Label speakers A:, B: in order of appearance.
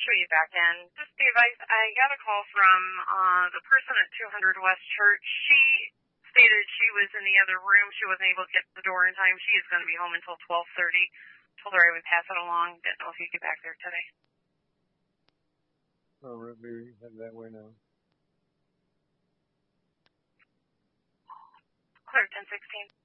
A: show you back in. Just Dave, I got a call from the person at 200 West Church. She stated she was in the other room. She wasn't able to get to the door in time. She is going to be home until 12:30. Told her I would pass it along. Didn't know if you'd get back there today.
B: Oh, maybe head that way now.
A: Clear 1016.